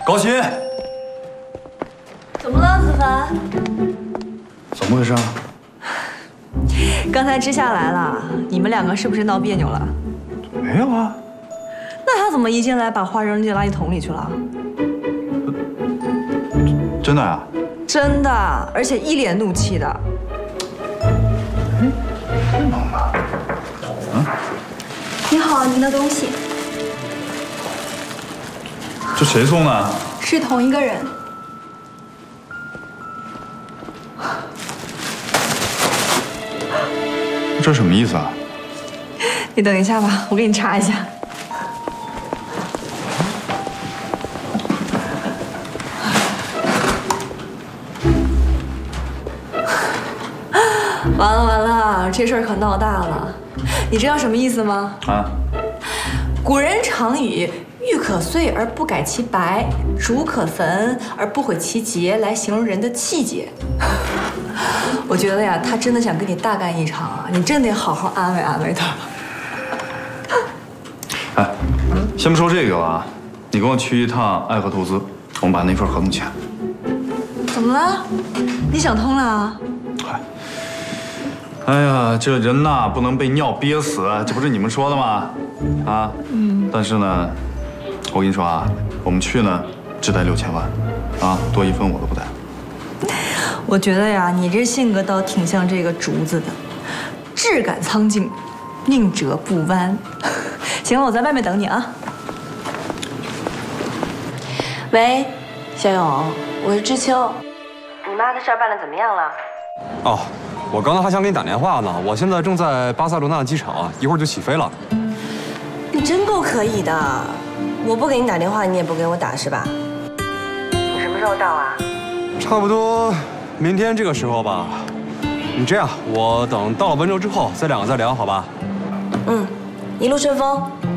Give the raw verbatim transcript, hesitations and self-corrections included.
高鑫， 怎么了，子凡？ 怎么回事啊？ 刚才知夏来了，你们两个是不是闹别扭了？ 没有啊。 那他怎么一进来把花扔进垃圾桶里去了？ 真的呀？ 真的，而且一脸怒气的。 嗯，不能吧？嗯。 你好，您的东西。 这谁送的？ 是同一个人。 这什么意思啊？ 你等一下吧，我给你查一下。完了完了，这事儿可闹大了。你知道什么意思吗？啊。古人常以“玉可碎而不改其白，竹可焚而不毁其节”来形容人的气节。我觉得呀，他真的想跟你大干一场啊！你真得好好安慰安慰他。 哎，先不说这个了啊，你跟我去一趟爱和投资，我们把那份合同签。 怎么了？你想通了啊？ 嗨，哎呀，这人呐不能被尿憋死，这不是你们说的吗？啊，嗯。但是呢，我跟你说啊，我们去呢只带六千万，啊，多一分我都不带。 我觉得呀，你这性格倒挺像这个竹子的，志感苍劲，宁折不弯。行了，我在外面等你啊。喂，小勇，我是知秋。你妈的事儿办得怎么样了？ 哦，我刚才还想给你打电话呢，我现在正在巴塞罗那机场，一会儿就起飞了。 你真够可以的，我不给你打电话，你也不给我打是吧？你什么时候到啊？ 差不多明天这个时候吧。你这样，我等到了温州之后，咱两个再聊，好吧？ 嗯，一路顺风。